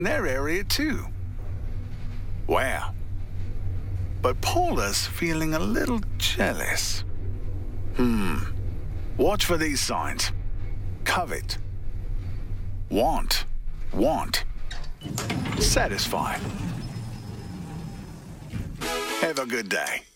their area too. Wow. But Paula's feeling a little jealous. Watch for these signs. Covet. Want. Satisfy. Have a good day.